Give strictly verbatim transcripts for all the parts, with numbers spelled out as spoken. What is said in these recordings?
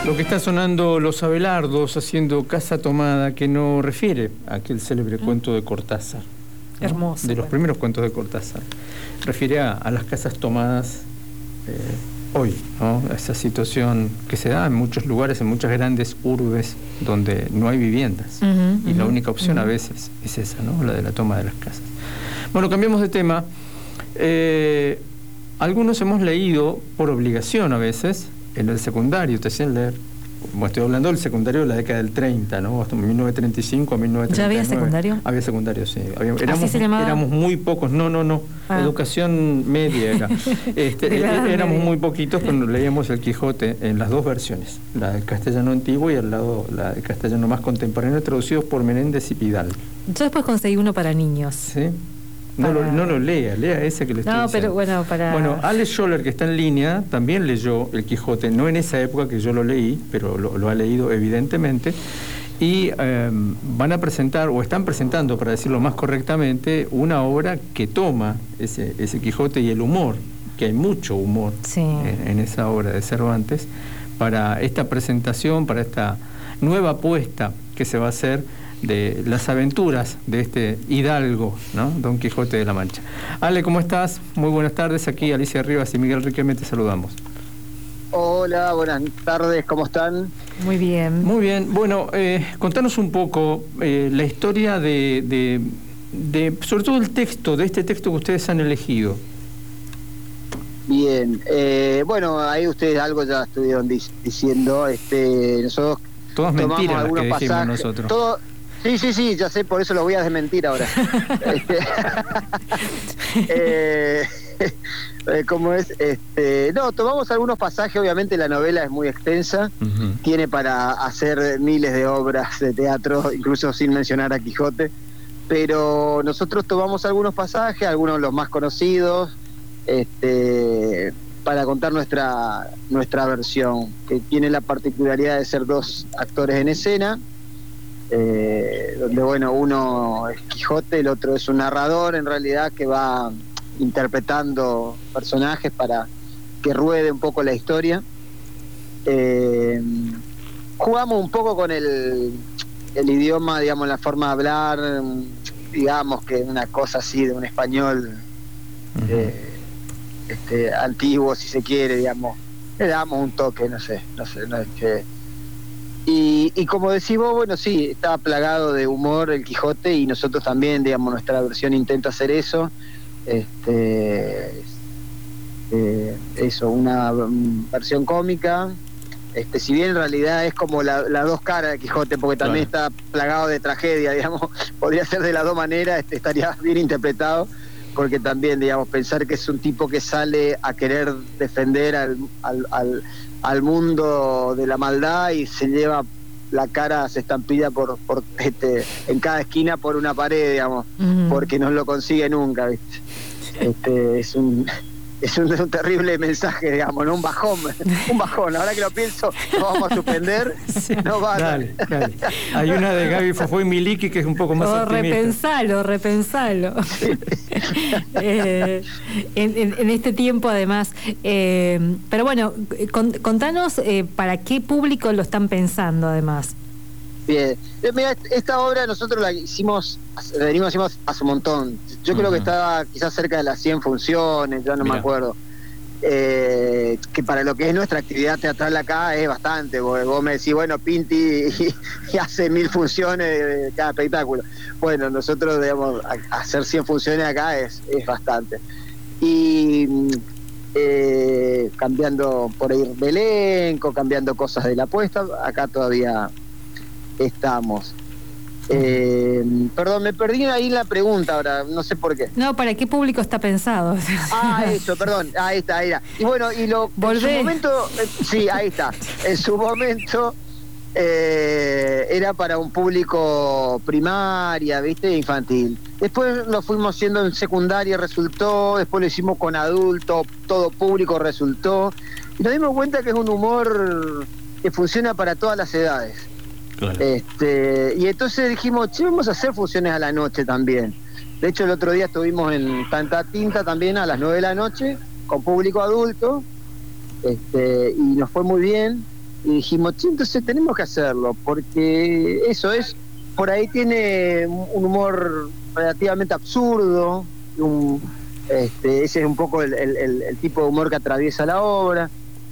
Lo que está sonando Los Abelardos haciendo Casa Tomada, que no refiere a aquel célebre ¿Mm? cuento de Cortázar, ¿no? Hermoso. De los bueno. primeros cuentos de Cortázar. Refiere a, a las casas tomadas eh, hoy, ¿no? A esa situación que se da en muchos lugares, en muchas grandes urbes donde no hay viviendas. Uh-huh, y uh-huh, la única opción uh-huh. a veces es esa, ¿no? La de la toma de las casas. Bueno, cambiamos de tema. Eh, algunos hemos leído por obligación a veces en el secundario, te hacían leer, bueno, estoy hablando del secundario de la década del treinta, ¿no? Hasta mil novecientos treinta y cinco a mil novecientos treinta y nueve. ¿Ya había secundario? Había secundario, sí. Había, éramos, ¿Así se llamaba? Éramos muy pocos, no, no, no, ah. educación media era. Este, éramos media. muy poquitos cuando leíamos el Quijote en las dos versiones, la del castellano antiguo y al lado la del castellano más contemporáneo, traducidos por Menéndez y Pidal. Yo después conseguí uno para niños. ¿Sí? No lo, no lo lea, lea ese que le estoy No, diciendo. pero bueno, para... Bueno, Alex Scholler, que está en línea, también leyó El Quijote, no en esa época que yo lo leí, pero lo, lo ha leído evidentemente, y eh, van a presentar, o están presentando, para decirlo más correctamente, una obra que toma ese, ese Quijote y el humor, que hay mucho humor sí. en, en esa obra de Cervantes, para esta presentación, para esta nueva apuesta que se va a hacer de las aventuras de este hidalgo, ¿no? Don Quijote de la Mancha. Ale, ¿cómo estás? Muy buenas tardes. Aquí Alicia Rivas y Miguel Riquelme te saludamos. Hola, buenas tardes. ¿Cómo están? Muy bien. Muy bien. Bueno, eh, contanos un poco eh, la historia de, de, de, sobre todo el texto, de este texto que ustedes han elegido. Bien. Eh, bueno, ahí ustedes algo ya estuvieron diciendo. Este, nosotros Todas mentiras las que dijimos pasajes, nosotros. Todo, Sí, sí, sí, ya sé, por eso lo voy a desmentir ahora. este, eh, ¿Cómo es? Este, no, tomamos algunos pasajes, obviamente la novela es muy extensa, uh-huh. tiene para hacer miles de obras de teatro, incluso sin mencionar a Quijote, pero nosotros tomamos algunos pasajes, algunos de los más conocidos, este, para contar nuestra, nuestra versión, que tiene la particularidad de ser dos actores en escena. Eh, donde bueno, uno es Quijote, el otro es un narrador en realidad que va interpretando personajes para que ruede un poco la historia. Eh, jugamos un poco con el, el idioma, digamos, la forma de hablar, digamos que una cosa así de un español uh-huh. eh, este, antiguo, si se quiere, digamos, le damos un toque, no sé, no sé, no es que Y, y como decís vos, bueno, sí, está plagado de humor el Quijote y nosotros también, digamos, nuestra versión intenta hacer eso. Este, eh, eso, una um, versión cómica. Este, si bien en realidad es como las la dos caras de Quijote, porque también claro. está plagado de tragedia, digamos, podría ser de las dos maneras, este, estaría bien interpretado, porque también, digamos, pensar que es un tipo que sale a querer defender al... al, al al mundo de la maldad y se lleva la cara, se estampilla por, por este, en cada esquina por una pared, digamos, uh-huh. porque no lo consigue nunca, ¿viste? Este, es un es un, un terrible mensaje, digamos, ¿no? Un bajón, un bajón, ahora que lo pienso, lo vamos a suspender, sí. no va dale, dale. Hay una de Gaby Fofó y Miliki que es un poco más oh, optimista. Repensalo, repensalo. eh, en, en, en este tiempo, además. Eh, pero bueno, con, contanos eh, para qué público lo están pensando, además. Bien, mira, esta obra nosotros la hicimos, la venimos haciendo hace un montón. Yo uh-huh. creo que estaba quizás cerca de las cien funciones, ya no Mirá. me acuerdo. Eh, que para lo que es nuestra actividad teatral acá es bastante, porque vos me decís, bueno, Pinti y, y hace mil funciones de cada espectáculo. Bueno, nosotros, digamos, hacer cien funciones acá es, es bastante. Y eh, cambiando por ahí de elenco, cambiando cosas de la apuesta, acá todavía estamos. Eh, perdón, me perdí ahí la pregunta ahora, no sé por qué. No, ¿para qué público está pensado? Ah, eso, perdón, ahí está, ahí está. Y bueno, y lo Volvé. en su momento, eh, sí, ahí está. En su momento eh, era para un público primaria, ¿viste? Infantil. Después lo fuimos haciendo en secundaria, resultó, después lo hicimos con adultos, todo público resultó. Y nos dimos cuenta que es un humor que funciona para todas las edades. Claro. Este, y entonces dijimos, che, vamos a hacer funciones a la noche también. De hecho, el otro día estuvimos en Tanta Tinta también a las nueve de la noche, con público adulto, este, y nos fue muy bien. y dijimos, sí, entonces tenemos que hacerlo, porque eso es, por ahí tiene un humor relativamente absurdo, un, este, ese es un poco el, el, el tipo de humor que atraviesa la obra,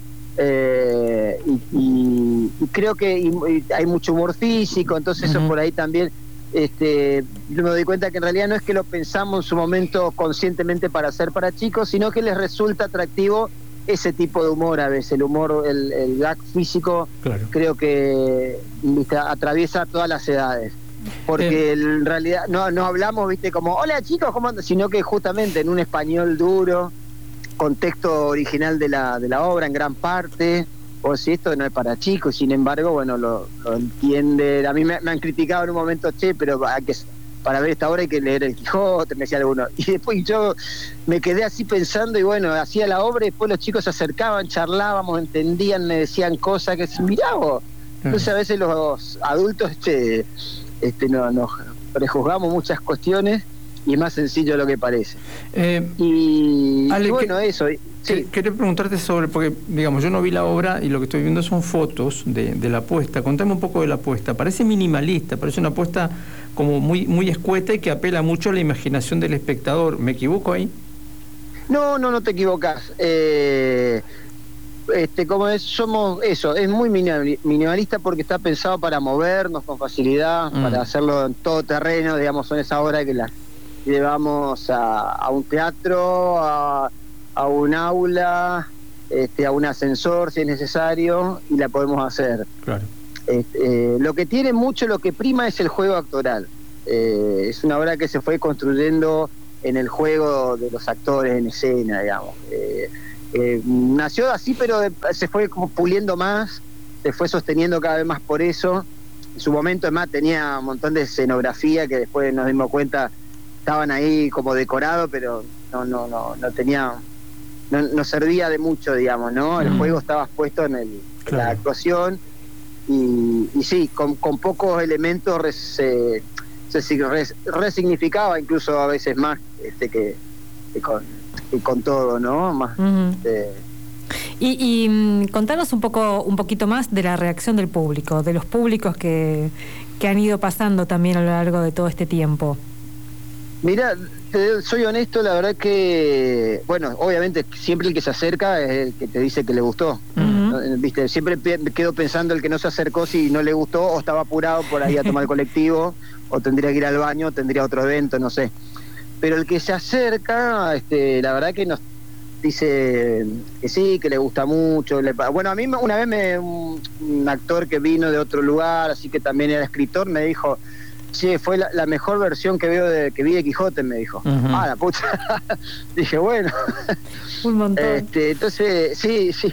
eh, y, y, y creo que y, y hay mucho humor físico, entonces uh-huh. eso por ahí también, este, yo me doy cuenta que en realidad no es que lo pensamos en su momento conscientemente para hacer para chicos, sino que les resulta atractivo ese tipo de humor a veces, el humor, el, el gag físico, claro. creo que ¿viste? Atraviesa todas las edades. Porque eh. en realidad no, no hablamos, viste, como, hola chicos, ¿cómo andan? Sino que justamente en un español duro, contexto original de la, de la obra en gran parte, o si esto no es para chicos, sin embargo, bueno, lo, lo entiende. A mí me, me han criticado en un momento, che, pero hay que... para ver esta obra hay que leer el Quijote, me decía alguno. Y después yo me quedé así pensando y bueno, hacía la obra y después los chicos se acercaban, charlábamos, entendían, me decían cosas que mirá vos. Entonces a veces los adultos este, este, no, nos prejuzgamos muchas cuestiones y es más sencillo de lo que parece. Eh, y, Ale, y bueno, que, eso... Sí. Quería preguntarte sobre, porque digamos, yo no vi la obra y lo que estoy viendo son fotos de, de la puesta. Contame un poco de la puesta. Parece minimalista, parece una puesta como muy, muy escueta y que apela mucho a la imaginación del espectador. ¿Me equivoco ahí? No, no, no te equivocas. Eh, este, como es, somos eso, es muy minimalista porque está pensado para movernos con facilidad, mm. para hacerlo en todo terreno, digamos, son esa obra que la llevamos a, a un teatro, a a un aula, este, a un ascensor si es necesario, y la podemos hacer. Claro. Este, eh, lo que tiene mucho, lo que prima es el juego actoral. Eh, es una obra que se fue construyendo en el juego de los actores en escena, digamos. Eh, eh, nació así, pero de, se fue como puliendo más, se fue sosteniendo cada vez más por eso. En su momento, además, tenía un montón de escenografía que después nos dimos cuenta estaban ahí como decorado, pero no, no, no, no tenía... No, no servía de mucho, digamos, ¿no? El mm. juego estaba puesto en, el, claro. en la actuación y, y sí, con, con pocos elementos res, se, se res, resignificaba incluso a veces más este que, que, con, que con todo, ¿no? Más, mm. este, y, y contanos un poco, un poquito más de la reacción del público, de los públicos que, que han ido pasando también a lo largo de todo este tiempo. Mira, te, soy honesto, la verdad que, bueno, obviamente siempre el que se acerca es el que te dice que le gustó. Uh-huh. Viste, siempre pe- quedo pensando el que no se acercó si no le gustó o estaba apurado por ahí a tomar el colectivo o tendría que ir al baño, tendría otro evento, no sé. Pero el que se acerca, este, la verdad que nos dice que sí, que le gusta mucho. Le, bueno, a mí una vez me, un, un actor que vino de otro lugar, así que también era escritor, me dijo... Sí, fue la, la mejor versión que veo de, que vi de Quijote, me dijo. Uh-huh. Ah, la pucha. Dije, bueno. Un montón. Este, entonces, sí, sí.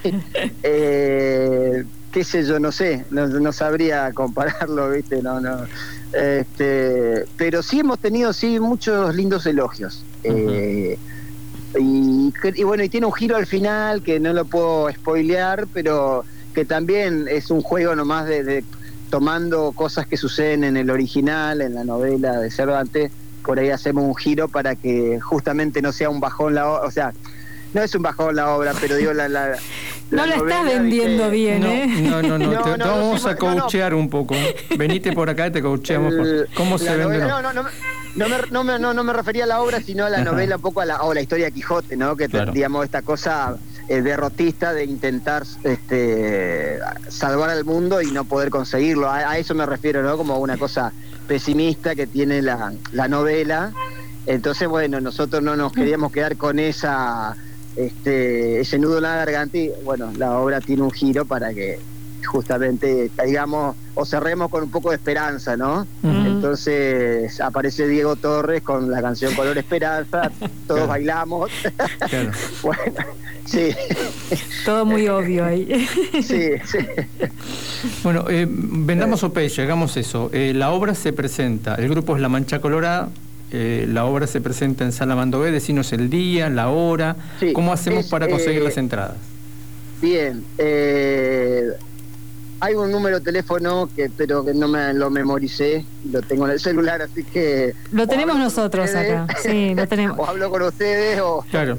eh, qué sé yo, no sé, no, no sabría compararlo, ¿viste? No, no. Este, pero sí hemos tenido, sí, muchos lindos elogios. Uh-huh. Eh, y, y bueno, y tiene un giro al final que no lo puedo spoilear, pero que también es un juego nomás de... de tomando cosas que suceden en el original, en la novela de Cervantes, por ahí hacemos un giro para que justamente no sea un bajón la obra, o sea, no es un bajón la obra, pero digo la... la, la no la novela, estás vendiendo, ¿viste? Bien, no, ¿eh? No, no, no, no, te, no, te vamos no, a coachear no, no. un poco. Venite por acá y te coacheamos. El, ¿Cómo se vende? No, no, no, no, me, no, me, no, no me refería a la obra, sino a la Ajá. novela, un poco a la, o la historia de Quijote, ¿no? Que claro. digamos, esta cosa... Eh, derrotista de intentar este, salvar al mundo y no poder conseguirlo. A, a eso me refiero, ¿no? Como una cosa pesimista que tiene la, la novela. Entonces, bueno, nosotros no nos queríamos quedar con esa este, ese nudo en la garganta y, bueno, la obra tiene un giro para que justamente caigamos o cerremos con un poco de esperanza, ¿no? Uh-huh. Entonces aparece Diego Torres con la canción Color Esperanza, todos claro. bailamos. Claro. Bueno, sí. Todo muy obvio ahí. Sí, sí. Bueno, eh, vendamos Opeya, hagamos eso. Eh, la obra se presenta, el grupo es La Mancha Colorada, eh, la obra se presenta en Sala Mandové, decinos el día, la hora, sí, ¿cómo hacemos es, para conseguir eh, las entradas? Bien, eh... hay un número de teléfono que pero que no me lo memoricé, lo tengo en el celular, así que... Lo tenemos nosotros ustedes, acá, sí, lo tenemos. O hablo con ustedes, o... Claro.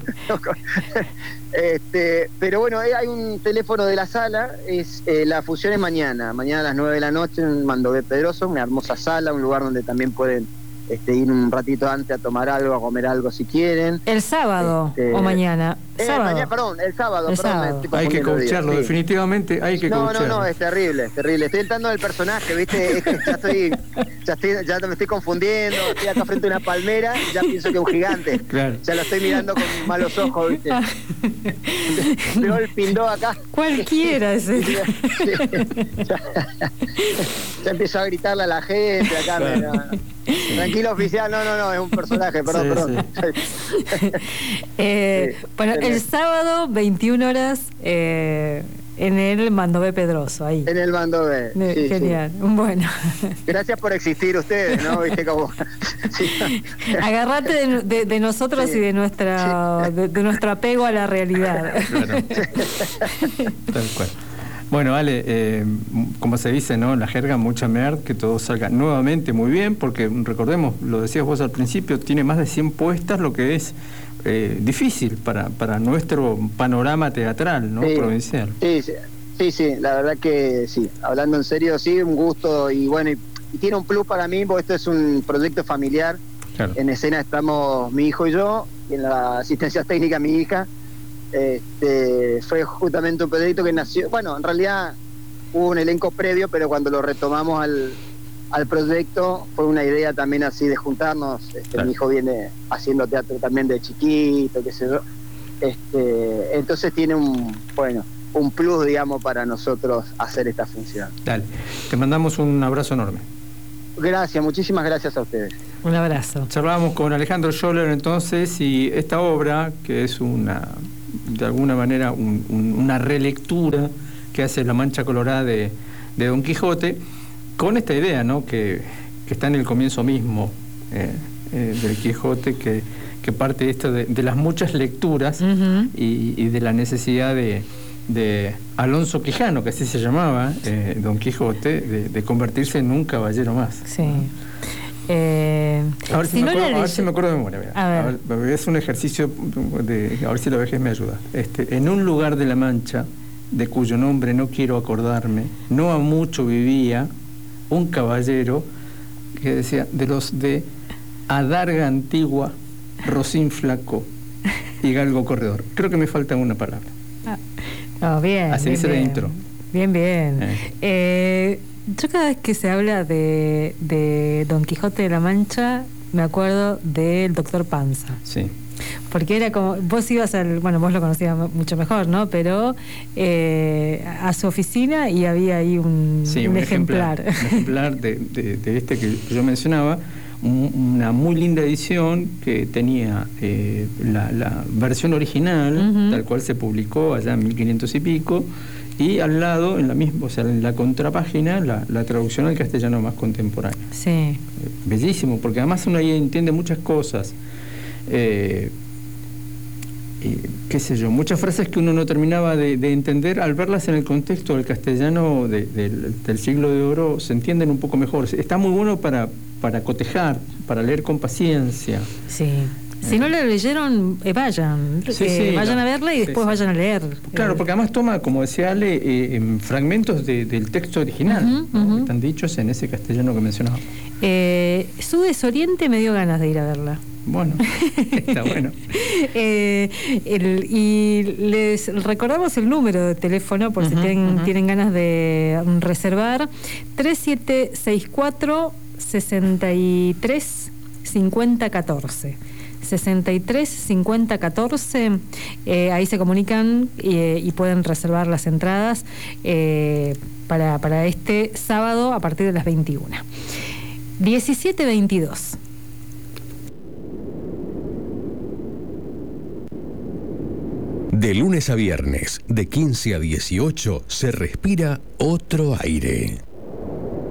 este, pero bueno, hay un teléfono de la sala, es eh, la función es mañana, mañana a las nueve de la noche en Mandobé Pedroso, una hermosa sala, un lugar donde también pueden este, ir un ratito antes a tomar algo, a comer algo si quieren. ¿El sábado este, o mañana? Eh, ¿Sábado? Mañana, perdón, el sábado. El perdón, sábado. Hay que coacharlo, sí. Definitivamente hay que no, coacharlo. No, no, es terrible, es terrible. Estoy entrando en el personaje, ¿viste? Es que ya estoy, ya estoy, ya me estoy confundiendo, estoy acá frente a una palmera y ya pienso que es un gigante. Claro. Ya lo estoy mirando con malos ojos, ¿viste? Veo el pindó acá. Cualquiera ese. Sí, ya, ya empiezo a gritarle a la gente acá. Claro. Me, Tranquilo, oficial, no, no, no, es un personaje, perdón, sí, perdón. Sí. eh, sí, bueno, el sábado, veintiuna horas, eh, en el Mandobé Pedroso, ahí. En el Mandobé. Sí, genial, sí. Bueno. Gracias por existir ustedes, ¿no? Viste como... sí. Agarrate de, de, de nosotros sí. y de nuestra sí. de, de nuestro apego a la realidad. Claro. Tal cual. Bueno, Ale, eh, como se dice, ¿no? La jerga, mucha mer, que todo salga nuevamente muy bien, porque recordemos, lo decías vos al principio, tiene más de cien puestas, lo que es eh, difícil para, para nuestro panorama teatral, ¿no? Sí, provincial. Sí, sí, sí, sí, la verdad que sí, hablando en serio, sí, un gusto y bueno, y, y tiene un plus para mí, porque esto es un proyecto familiar. Claro. En escena estamos mi hijo y yo, y en la asistencia técnica mi hija. Este, fue justamente un proyecto que nació, bueno, en realidad hubo un elenco previo, pero cuando lo retomamos al, al proyecto fue una idea también así de juntarnos. Este, claro. Mi hijo viene haciendo teatro también de chiquito, qué sé yo. Este, entonces tiene un, bueno, un plus, digamos, para nosotros hacer esta función. Dale, te mandamos un abrazo enorme. Gracias, muchísimas gracias a ustedes. Un abrazo. Charlábamos con Alejandro Scholler entonces, y esta obra, que es una, de alguna manera, un, un, una relectura que hace La Mancha Colorada de, de Don Quijote, con esta idea, ¿no? que, que está en el comienzo mismo eh, eh, del Quijote, que, que parte de esto de, de las muchas lecturas uh-huh. y, y de la necesidad de, de Alonso Quijano, que así se llamaba, eh, Don Quijote, de, de convertirse en un caballero más. Sí. Eh, a, ver si si me no acuerdo, le... a ver si me acuerdo de memoria. Mira. A ver. A ver, es un ejercicio de, a ver si la vejez me ayuda. Este, en un lugar de la Mancha, de cuyo nombre no quiero acordarme, no ha mucho vivía un caballero que decía, de los de adarga antigua, rocín flaco y galgo corredor. Creo que me falta una palabra. Ah, oh, bien. Así bien, dice bien. de intro. Bien, bien. Eh. Eh, yo cada vez que se habla de, de Don Quijote de la Mancha, me acuerdo del doctor Panza. Sí. Porque era como, vos ibas al, bueno, vos lo conocías mucho mejor, ¿no? Pero eh, a su oficina y había ahí un, sí, un, un ejemplar. ejemplar. Un ejemplar de, de, de este que yo mencionaba, un, una muy linda edición que tenía eh, la, la versión original, uh-huh. tal cual se publicó allá en mil quinientos y pico, y al lado, en la misma, o sea, en la contrapágina, la, la traducción al castellano más contemporáneo. Sí. Eh, bellísimo, porque además uno ahí entiende muchas cosas. Eh, y, qué sé yo, muchas frases que uno no terminaba de, de entender, al verlas en el contexto del castellano de, de, del siglo de oro, se entienden un poco mejor. Está muy bueno para, para cotejar, para leer con paciencia. Sí. Si no lo leyeron, eh, vayan, sí, eh, sí, vayan la, a verla y después sí, vayan a leer. Claro, eh. porque además toma, como decía Ale, eh, en fragmentos de, del texto original, uh-huh, ¿no? uh-huh. que están dichos en ese castellano que mencionaba. Eh, su desoriente me dio ganas de ir a verla. Bueno, está bueno. eh, el, y les recordamos el número de teléfono por uh-huh, si tienen, uh-huh. tienen ganas de reservar: tres siete seis cuatro, sesenta y tres cincuenta catorce. sesenta y tres cincuenta catorce, eh, ahí se comunican eh, y pueden reservar las entradas eh, para, para este sábado a partir de las veintiuna. diecisiete veintidós. De lunes a viernes, de quince a dieciocho, se respira otro aire.